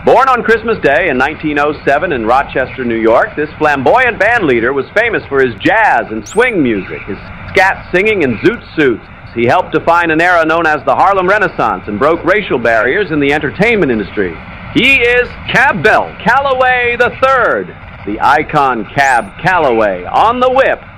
Born on Christmas Day in 1907 in Rochester, New York, this flamboyant bandleader was famous for his jazz and swing music, his scat singing and zoot suits. He helped define an era known as the Harlem Renaissance and broke racial barriers in the entertainment industry. He is Cab Bell Calloway III, the icon Cab Calloway, on the whip.